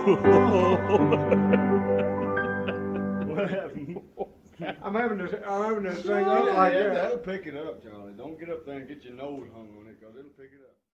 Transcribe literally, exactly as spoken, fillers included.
What happened? I'm having to, I'm having to sing up like Yeah, that. that'll pick it up, Charlie. Don't get up there and get your nose hung on it, because it'll pick it up.